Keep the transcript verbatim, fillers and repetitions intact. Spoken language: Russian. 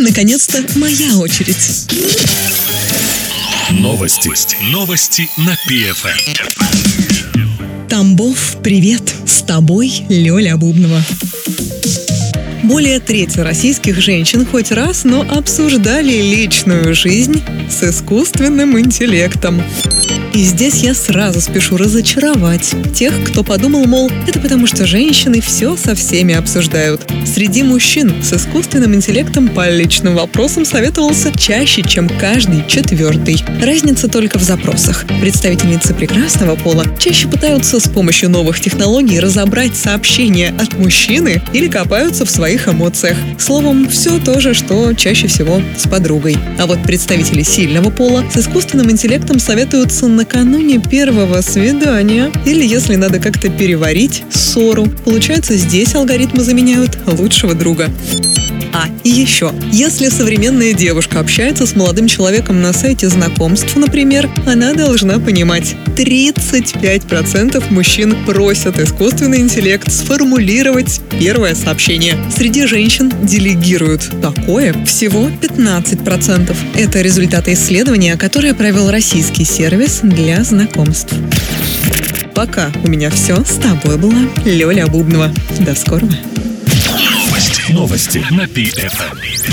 наконец-то моя очередь. Новости. Новости на пи эф эм. Тамбов, привет! С тобой Лёля Бубнова. Более трети российских женщин хоть раз, но обсуждали личную жизнь с искусственным интеллектом. И здесь я сразу спешу разочаровать тех, кто подумал, мол, это потому что женщины все со всеми обсуждают. Среди мужчин с искусственным интеллектом по личным вопросам советовался чаще, чем каждый четвертый. Разница только в запросах. Представительницы прекрасного пола чаще пытаются с помощью новых технологий разобрать сообщения от мужчины или копаются в своих эмоциях. Словом, все то же, что чаще всего с подругой. А вот представители сильного пола с искусственным интеллектом советуются накануне первого свидания или если надо как-то переварить ссору. Получается, здесь алгоритмы заменяют лучшего друга. А, и еще, если современная девушка общается с молодым человеком на сайте знакомств, например, она должна понимать, тридцать пять процентов мужчин просят искусственный интеллект сформулировать первое сообщение. Среди женщин делегируют такое всего пятнадцать процентов. Это результаты исследования, которое провел российский сервис для знакомств. Пока у меня все. С тобой была Лёля Бубнова. До скорого. Новости на пи эф эм.